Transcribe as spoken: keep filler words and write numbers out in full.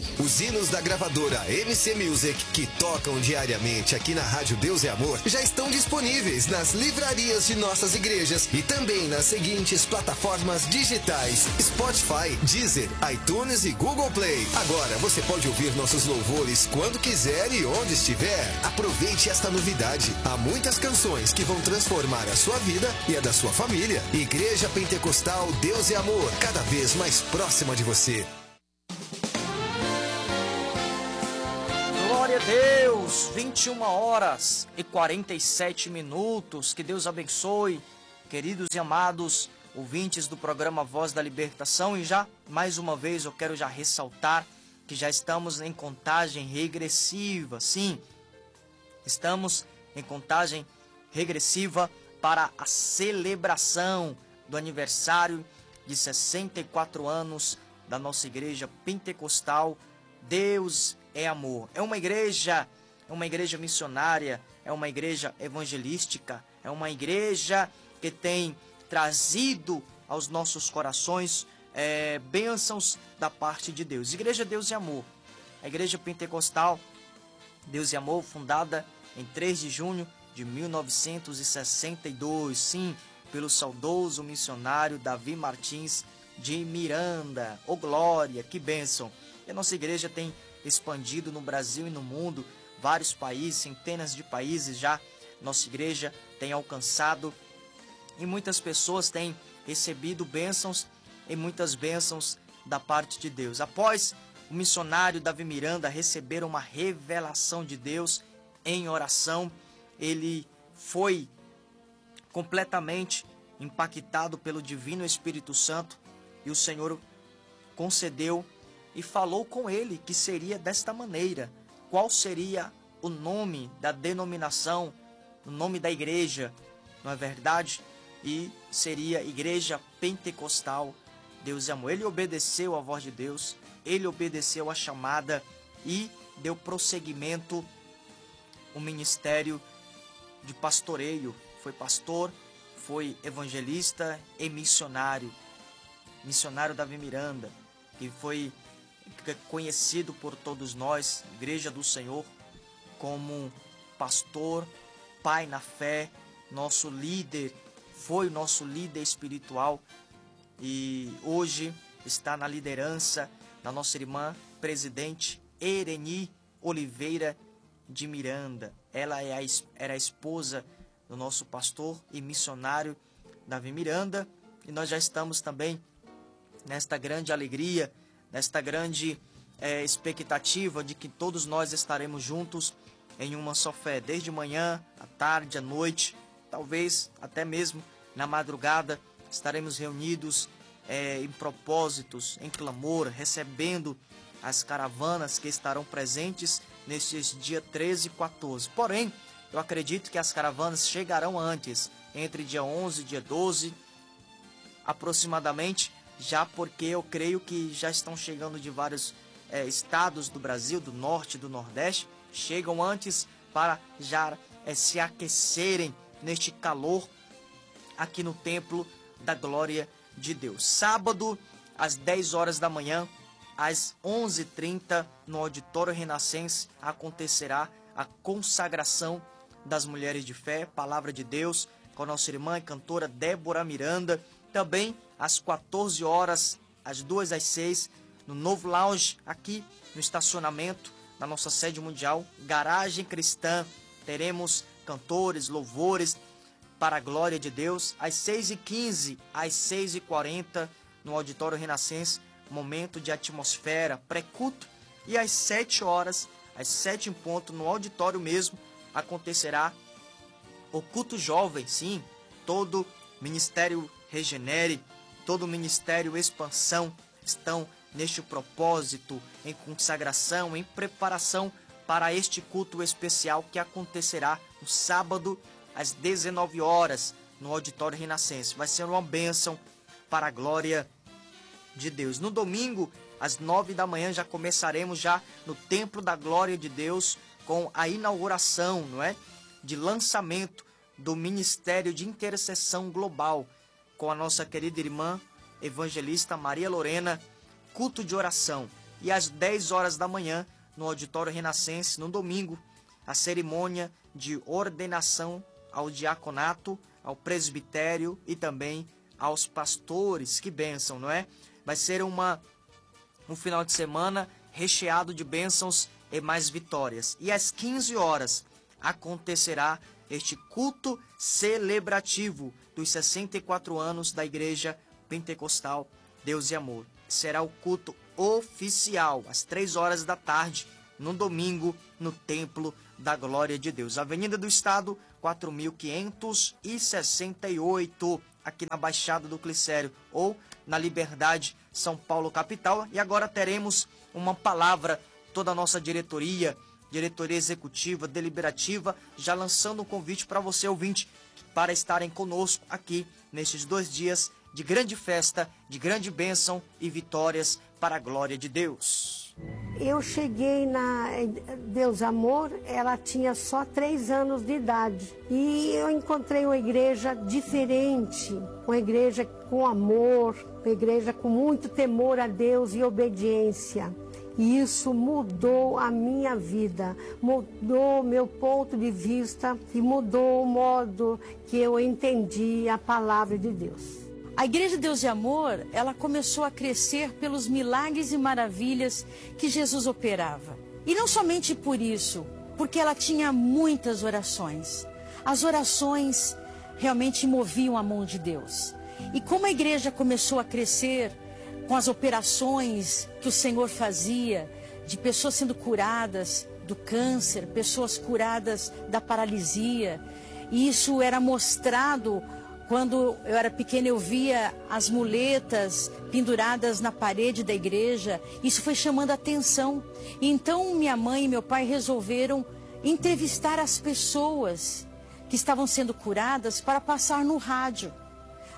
Os hinos da gravadora M C Music, que tocam diariamente aqui na Rádio Deus e Amor, já estão disponíveis nas livrarias de nossas igrejas e também nas seguintes plataformas digitais: Spotify, Deezer, iTunes e Google Play. Agora você pode ouvir nossos louvores quando quiser e onde estiver. Aproveite esta novidade. Há muitas canções que vão transformar a sua vida e a da sua família. Igreja Pentecostal Deus e Amor, cada vez mais próxima de você. Glória a Deus, vinte e uma horas e quarenta e sete minutos. Que Deus abençoe, queridos e amados ouvintes do programa Voz da Libertação. E já, mais uma vez, eu quero já ressaltar que já estamos em contagem regressiva. Sim, estamos em contagem regressiva para a celebração do aniversário de sessenta e quatro anos da nossa igreja pentecostal Deus é Amor. É uma igreja, é uma igreja missionária, é uma igreja evangelística, é uma igreja que tem trazido aos nossos corações é, bênçãos da parte de Deus. Igreja Deus e Amor, a igreja pentecostal Deus e Amor, fundada em três de junho de mil novecentos e sessenta e dois, sim, pelo saudoso missionário Davi Martins de Miranda. Ô glória, que bênção! E a nossa igreja tem expandido no Brasil e no mundo, vários países, centenas de países já. Nossa igreja tem alcançado e muitas pessoas têm recebido bênçãos e muitas bênçãos da parte de Deus. Após o missionário Davi Miranda receber uma revelação de Deus em oração, ele foi completamente impactado pelo Divino Espírito Santo e o Senhor concedeu e falou com ele que seria desta maneira. Qual seria o nome da denominação, o nome da igreja, não é verdade? E seria Igreja Pentecostal Deus e Amor. Ele obedeceu à voz de Deus, ele obedeceu à chamada e deu prosseguimento ao ministério de pastoreio. Foi pastor, foi evangelista e missionário. Missionário Davi Miranda, que foi conhecido por todos nós, Igreja do Senhor, como pastor, pai na fé, nosso líder, foi nosso líder espiritual e hoje está na liderança da nossa irmã presidente Ereni Oliveira de Miranda. Ela é a, era a esposa do nosso pastor e missionário Davi Miranda, e nós já estamos também nesta grande alegria, nesta grande é, expectativa de que todos nós estaremos juntos em uma só fé, desde manhã, à tarde, à noite, talvez até mesmo na madrugada, estaremos reunidos é, em propósitos, em clamor, recebendo as caravanas que estarão presentes nesses dias treze e quatorze. Porém, eu acredito que as caravanas chegarão antes, entre dia onze e dia doze, aproximadamente, já porque eu creio que já estão chegando de vários é, estados do Brasil, do norte e do nordeste, chegam antes para já é, se aquecerem neste calor aqui no Templo da Glória de Deus. Sábado, às dez horas da manhã, às onze e trinta, no Auditório Renascense, acontecerá a consagração das mulheres de fé, Palavra de Deus, com a nossa irmã e cantora Débora Miranda. Também às quatorze horas, às duas às seis, no novo lounge, aqui no estacionamento da nossa sede mundial, Garagem Cristã, teremos cantores, louvores para a glória de Deus. Às seis e quinze, às seis e quarenta, no Auditório Renascense, momento de atmosfera, pré-culto. E às sete horas, às sete em ponto, no auditório mesmo, acontecerá o culto jovem. Sim, todo Ministério Regenere, todo o Ministério Expansão estão neste propósito, em consagração, em preparação para este culto especial que acontecerá no sábado às dezenove horas no Auditório Renascense. Vai ser uma bênção para a glória de Deus. No domingo, às nove da manhã, já começaremos já no Templo da Glória de Deus com a inauguração, não é? De lançamento do Ministério de Intercessão Global com a nossa querida irmã evangelista Maria Lorena, culto de oração. e às dez horas da manhã, no Auditório Renascense, no domingo, a cerimônia de ordenação ao diaconato, ao presbitério e também aos pastores. Que bênção, não é? Vai ser uma, um final de semana recheado de bênçãos e mais vitórias. E às quinze horas acontecerá este culto celebrativo dos sessenta e quatro anos da Igreja Pentecostal Deus e Amor. Será o culto oficial, às três horas da tarde, no domingo, no Templo da Glória de Deus. Avenida do Estado, quatro mil quinhentos e sessenta e oito, aqui na Baixada do Glicério, ou na Liberdade, São Paulo, capital. E agora teremos uma palavra, toda a nossa diretoria, diretoria executiva, deliberativa, já lançando um convite para você, ouvinte, para estarem conosco aqui nesses dois dias de grande festa, de grande bênção e vitórias para a glória de Deus. Eu cheguei na Deus Amor, ela tinha só três anos de idade. E eu encontrei uma igreja diferente, uma igreja com amor, uma igreja com muito temor a Deus e obediência. E isso mudou a minha vida, mudou o meu ponto de vista e mudou o modo que eu entendi a palavra de Deus. A Igreja Deus e Amor, ela começou a crescer pelos milagres e maravilhas que Jesus operava. E não somente por isso, porque ela tinha muitas orações. As orações realmente moviam a mão de Deus. E como a igreja começou a crescer com as operações que o Senhor fazia, de pessoas sendo curadas do câncer, pessoas curadas da paralisia, e isso era mostrado. Quando eu era pequena, eu via as muletas penduradas na parede da igreja. Isso foi chamando a atenção. Então, minha mãe e meu pai resolveram entrevistar as pessoas que estavam sendo curadas para passar no rádio.